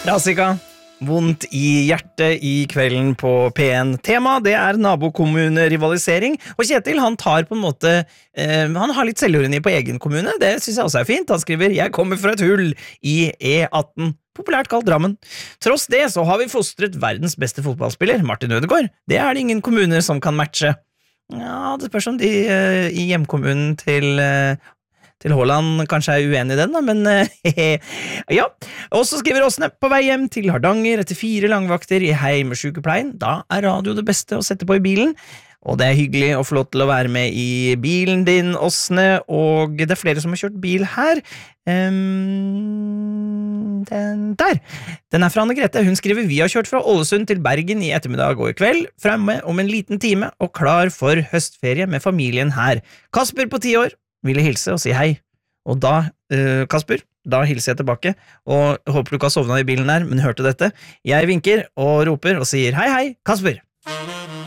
Rasika, vondt i hjertet i kvelden på P1. Tema, det nabokommunerivalisering. Og Kjetil, han tar på en måte, han har litt selvironi på egen kommune. Det synes jeg også fint. Han skriver, jeg kommer fra et hull i E18, populært kalt Drammen. Tross det så har vi fostret verdens beste fotballspiller, Martin Ødegaard. Det det ingen kommuner som kan matche. Ja, det spørs om de i hjemkommunen til Haaland kanskje uenig i den da, men ja. Og så skriver Åsne, på vei hjem til Hardanger etter 4 langvakter i heimesykepleien, da radio det beste å sette på i bilen, og det hyggelig å få lov til å være med i bilen din, Åsne, og det flere som har kjørt bil her. Den der. Den fra Anne Grete. Hun skriver, vi har kjørt fra Ålesund til Bergen i ettermiddag og i kveld, fremme om en liten time, og klar for høstferie med familien her. Kasper på 10 år ville hilse og si hei, og da, Kasper, da hilser jeg tilbake, og håper du ikke har sovnet i bilen der, men hørte dette. Jeg vinker og roper og sier hei hei, Kasper!